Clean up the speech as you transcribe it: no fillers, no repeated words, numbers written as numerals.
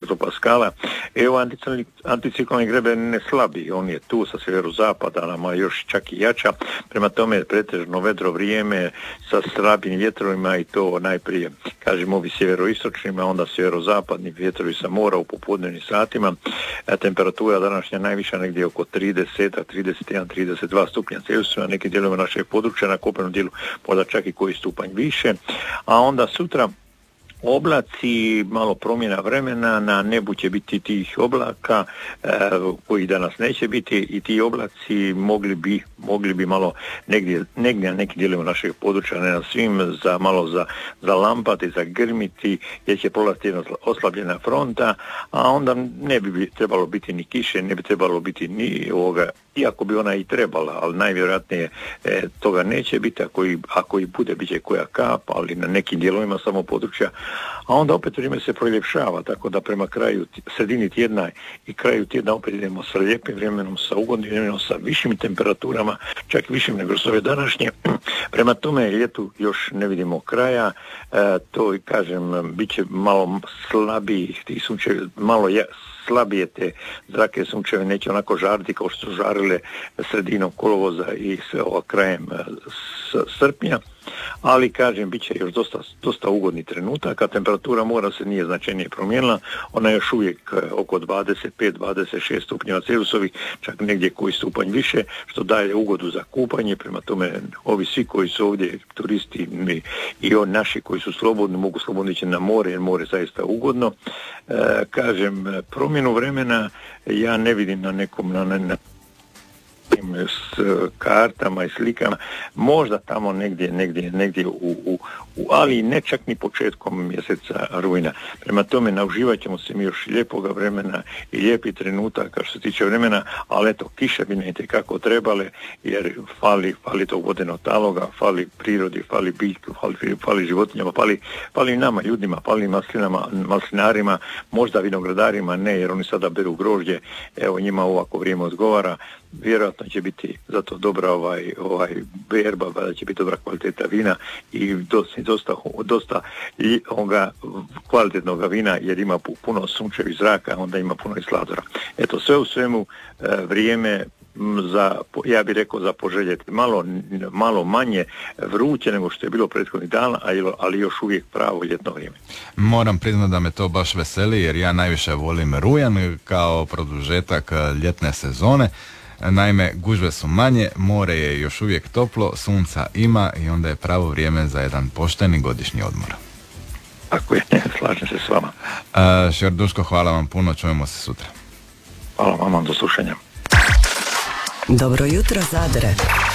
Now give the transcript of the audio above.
hektopaskala. Evo anticikloni greben ne slabi, on je tu sa sjeverozapada, nama još čak i jača, prema tome je pretežno vedro vrijeme sa slabim vjetrovima i to najprije, kažemo, ovi sjeveroistočnima, onda sjeverozapadni vjetrovi sa mora u popodnevnim satima. Temperatura današnja najviša negdje oko 30, 31, 32 stupnja Celzijusva, na nekim dijelovima našeg područja, na kopnenom dijelu možda čak i koji stupanj više, a onda sutra oblaci, malo promjena vremena, na nebu će biti tih oblaka koji danas neće biti i ti oblaci mogli bi malo negdje na nekim dijelovima našeg područja, ne na svim, za lampati, za grmiti, jer će prolaziti jedna oslabljena fronta, a onda ne bi trebalo biti ni kiše, ne bi trebalo biti ni ovoga, iako bi ona i trebala, ali najvjerojatnije toga neće biti, ako i bude, bit će koja kap, ali na nekim dijelovima samo područja, a onda opet vrijeme se proljepšava, tako da prema sredini tjedna i kraju tjedna opet idemo sa lijepim vremenom, sa ugodnim vremenom, sa višim temperaturama, čak višim nego s ove današnje. Prema tome ljetu još ne vidimo kraja, to i kažem, bit će malo slabiji ti sunčevi, slabije te zrake sunčeve, neće onako žariti kao što su žarile sredinom kolovoza i sve krajem srpnja, ali kažem, bit će još dosta ugodni trenutak, a temperatura mora se nije značajnije promijenila, ona je još uvijek oko 25-26 stupnjeva Celzijusovih, čak negdje koji stupanj više, što daje ugodu za kupanje. Prema tome ovi svi koji su ovdje turisti i oni naši koji su slobodni, mogu slobodno ići na more, jer more je zaista ugodno. Kažem, promjenu vremena ja ne vidim na nekom s kartama i slikama, možda tamo negdje ali ne čak ni početkom mjeseca rujna. Prema tome nauživat ćemo se mi još lijepoga vremena i lijepi trenutaka što se tiče vremena, ali eto, kiše bi ne itekako trebale, jer fali tog vodenog taloga, fali prirodi, fali biljku, fali životinjama, fali nama ljudima, fali maslinarima, možda vinogradarima ne, jer oni sada beru grožđe, evo njima ovako vrijeme odgovara, vjerojatno će biti zato dobra berba, da će biti dobra kvaliteta vina i dosta kvalitetnog vina, jer ima puno sunčevih zraka, onda ima puno i sladora. Eto, sve u svemu vrijeme ja bih rekao za poželjeti, malo manje vruće nego što je bilo prethodnih dana, ali još uvijek pravo ljetno vrijeme. Moram priznati da me to baš veseli, jer ja najviše volim rujan kao produžetak ljetne sezone. Naime, gužve su manje, more je još uvijek toplo, sunca ima i onda je pravo vrijeme za jedan pošteni godišnji odmor. Tako je, slažem se s vama. Šer Duško, hvala vam puno, čujemo se sutra. Hvala vam, do slušanja. Dobro jutro, Zadre.